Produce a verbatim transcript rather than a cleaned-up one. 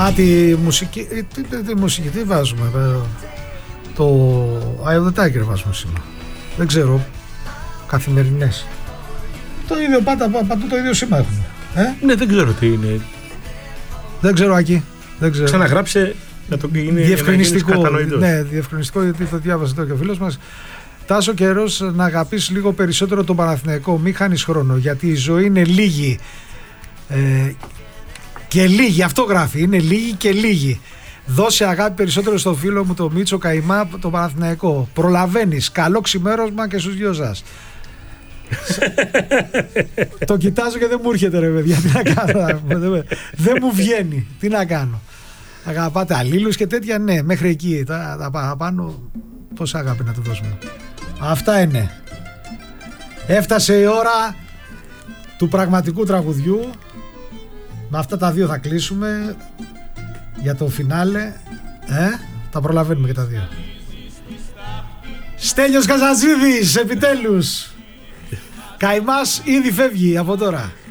Α, τη μουσική. Τι, τι, τι μουσική, τι βάζουμε. Το Eye of the Tiger βάζουμε σήμερα. Δεν ξέρω. Καθημερινές. Το ίδιο πάντα, παντού το ίδιο σήμα έχουμε. Ε? Ναι, δεν ξέρω τι είναι. Δεν ξέρω, Άκη. Δεν ξέρω. Ξαναγράψε να το είναι διευκρινιστικό. Ναι, διευκρινιστικό, γιατί το διάβασε εδώ και ο φίλος μας. Τάσο, καιρός να αγαπήσεις λίγο περισσότερο τον Παναθηναϊκό. Μη χάνεις χρόνο, γιατί η ζωή είναι λίγη. Ε, και λίγη, αυτό γράφει. Είναι λίγη και λίγη. Δώσε αγάπη περισσότερο στο φίλο μου το Μίτσο Καϊμά, τον Παναθηναϊκό. Προλαβαίνεις. Καλό ξημέρωσμα και στους δυο σας. Το κοιτάζω και δεν μου έρχεται, ρε παιδιά. Τι να κάνω. Δεν μου βγαίνει. Τι να κάνω. Αγαπάτε αλλήλους και τέτοια, ναι, μέχρι εκεί. Τα, τα παραπάνω, πόσα αγάπη να του δώσουμε. Αυτά είναι. Έφτασε η ώρα του πραγματικού τραγουδιού. Με αυτά τα δύο θα κλείσουμε για το φινάλε. Ε, τα προλαβαίνουμε και τα δύο. Στέλιος Καζατζίδης, επιτέλους. Καϊμάς ήδη φεύγει από τώρα.